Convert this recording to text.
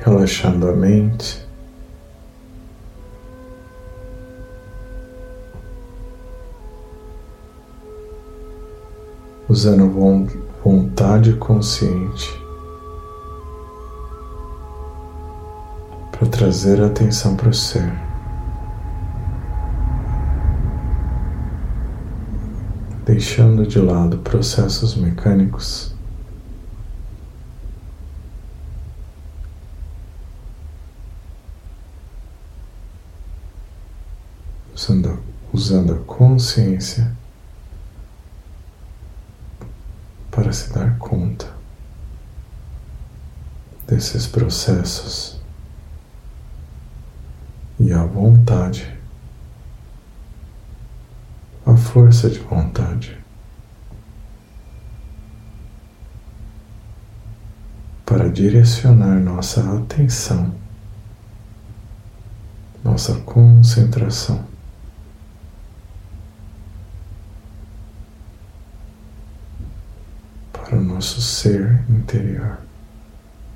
relaxando a mente, usando vontade consciente para trazer a atenção para o ser, deixando de lado processos mecânicos, usando a consciência para se dar conta desses processos e a vontade, a força de vontade para direcionar nossa atenção, nossa concentração para o nosso ser interior.